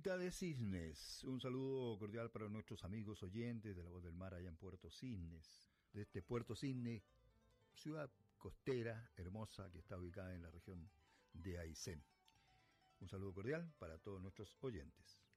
Música de Cisnes. Un saludo cordial para nuestros amigos oyentes de La Voz del Mar allá en Puerto Cisnes. De este Puerto Cisnes, ciudad costera hermosa que está ubicada en la región de Aysén. Un saludo cordial para todos nuestros oyentes.